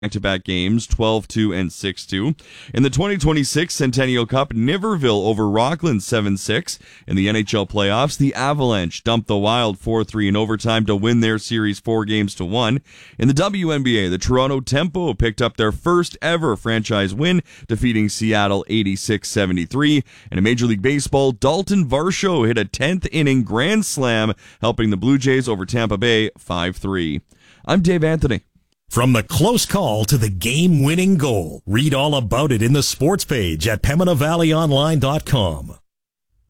back-to-back games, 12-2 and 6-2. In the 2026 Centennial Cup, Niverville over Rockland 7-6. In the NHL playoffs, the Avalanche dumped the Wild 4-3 in overtime to win their series 4-1. In the WNBA, the Toronto Tempo picked up their first ever franchise win, defeating Seattle 86-73. And in Major League Baseball, Dalton Varsho hit a 10th inning grand slam, helping the Blue Jays over Tampa Bay 5-3. I'm Dave Anthony. From the close call to the game-winning goal, read all about it in the sports page at PembinaValleyOnline.com.